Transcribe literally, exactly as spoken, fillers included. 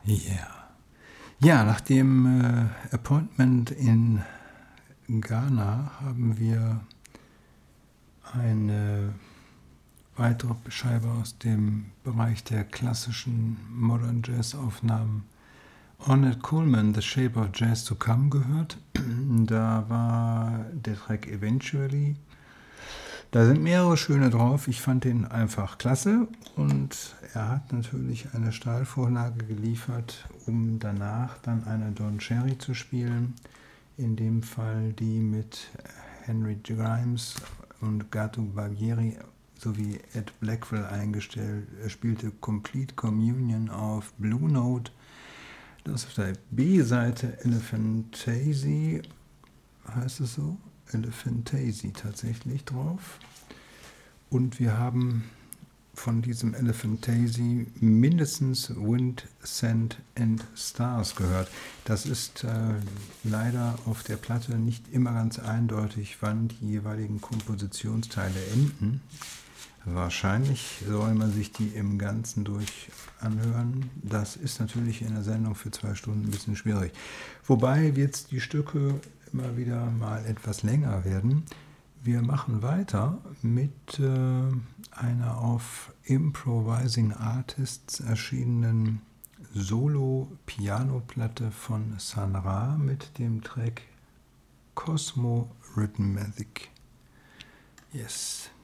Ja. Ja, nach dem äh, Appointment in Ghana haben wir eine weitere Scheibe aus dem Bereich der klassischen Modern Jazz Aufnahmen Ornette Coleman, The Shape of Jazz to Come gehört. Da war der Track Eventually. Da sind mehrere schöne drauf. Ich fand den einfach klasse und er hat natürlich eine Stahlvorlage geliefert, um danach dann eine Don Cherry zu spielen. In dem Fall die mit Henry Grimes und Gato Barbieri sowie Ed Blackwell eingestellt. Er spielte Complete Communion auf Blue Note. Das ist auf der B-Seite Elephantasy, heißt es so? Elephantasy tatsächlich drauf. Und wir haben von diesem Elephantasy mindestens Wind, Sand and Stars gehört. Das ist äh, leider auf der Platte nicht immer ganz eindeutig, wann die jeweiligen Kompositionsteile enden. Wahrscheinlich soll man sich die im Ganzen durch anhören. Das ist natürlich in der Sendung für zwei Stunden ein bisschen schwierig. Wobei jetzt die Stücke immer wieder mal etwas länger werden. Wir machen weiter mit äh, einer auf Improvising Artists erschienenen Solo-Piano-Platte von Sun Ra mit dem Track Cosmo Rhythmatic. Yes.